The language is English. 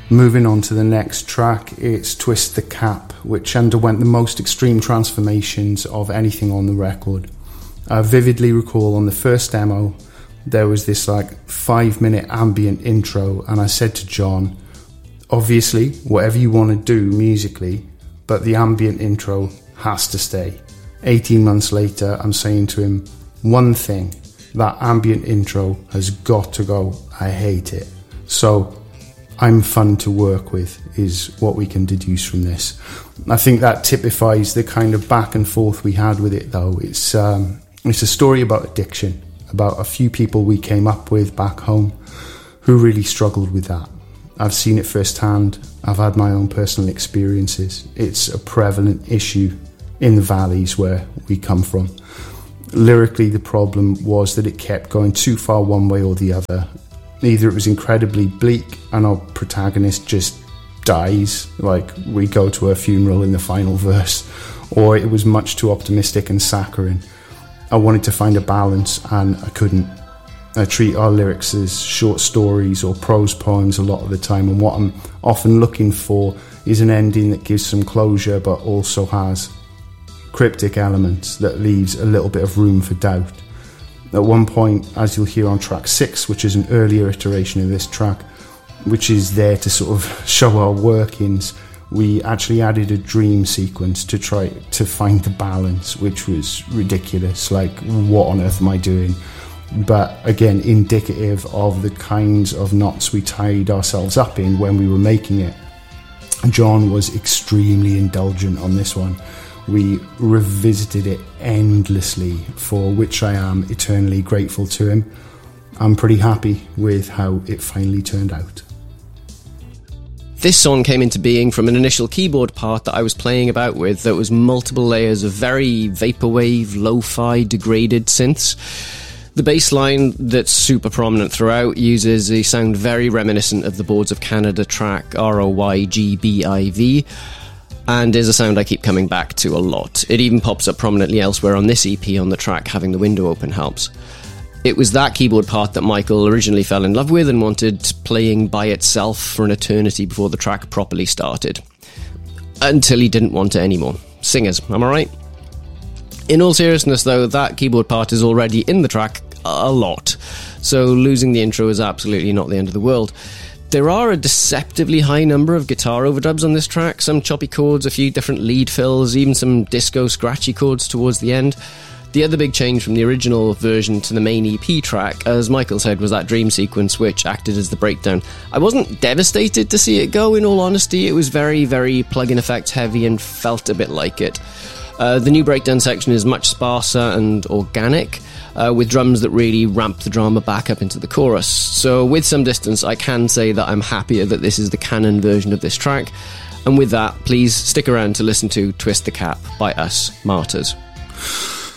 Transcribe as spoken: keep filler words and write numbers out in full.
Moving on to the next track, it's Twist the Cap, which underwent the most extreme transformations of anything on the record. I vividly recall on the first demo, there was this like five minute ambient intro, and I said to John, obviously, whatever you want to do musically, but the ambient intro has to stay. eighteen months later, I'm saying to him, one thing, that ambient intro has got to go. I hate it. So, I'm fun to work with is what we can deduce from this. I think that typifies the kind of back and forth we had with it, though. It's um, it's a story about addiction, about a few people we came up with back home who really struggled with that. I've seen it firsthand. I've had my own personal experiences. It's a prevalent issue in the valleys where we come from. Lyrically, the problem was that it kept going too far one way or the other. Either it was incredibly bleak and our protagonist just dies, like we go to her funeral in the final verse, or it was much too optimistic and saccharine. I wanted to find a balance and I couldn't. I treat our lyrics as short stories or prose poems a lot of the time, and what I'm often looking for is an ending that gives some closure but also has cryptic elements that leaves a little bit of room for doubt. At one point, as you'll hear on track six, which is an earlier iteration of this track, which is there to sort of show our workings, we actually added a dream sequence to try to find the balance, which was ridiculous. Like, what on earth am I doing? But again, indicative of the kinds of knots we tied ourselves up in when we were making it. John was extremely indulgent on this one. We revisited it endlessly, for which I am eternally grateful to him. I'm pretty happy with how it finally turned out. This song came into being from an initial keyboard part that I was playing about with that was multiple layers of very vaporwave, lo-fi, degraded synths. The bass line that's super prominent throughout uses a sound very reminiscent of the Boards of Canada track R O Y G B I V, and is a sound I keep coming back to a lot. It even pops up prominently elsewhere on this E P on the track. Having the window open helps. It was that keyboard part that Michael originally fell in love with and wanted playing by itself for an eternity before the track properly started. Until he didn't want it anymore. Singers, am I right? In all seriousness though, that keyboard part is already in the track a lot, so losing the intro is absolutely not the end of the world. There are a deceptively high number of guitar overdubs on this track, some choppy chords, a few different lead fills, even some disco scratchy chords towards the end. The other big change from the original version to the main E P track, as Michael said, was that dream sequence which acted as the breakdown. I wasn't devastated to see it go, in all honesty. It was very, very plug-in effects heavy and felt a bit like it. Uh, the new breakdown section is much sparser and organic, uh, with drums that really ramp the drama back up into the chorus. So with some distance, I can say that I'm happier that this is the canon version of this track. And with that, please stick around to listen to Twist the Cap by us, Martyrs.